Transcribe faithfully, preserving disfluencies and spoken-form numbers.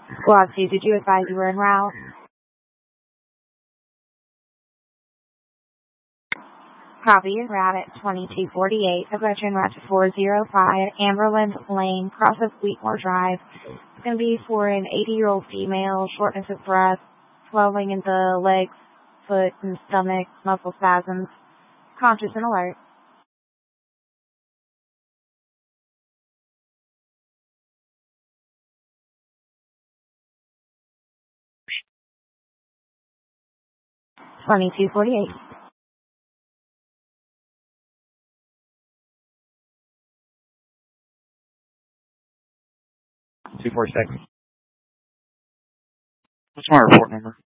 Squad two, did you advise you were en route? Copy, en route at twenty-two forty-eight, approaching route to four oh five, Amberland Lane, cross of Wheatmore Drive. It's going to be for an eighty-year-old female, shortness of breath, swelling in the legs, foot, and stomach, muscle spasms, conscious and alert. twenty-two forty-eight. two forty-six. What's my report number?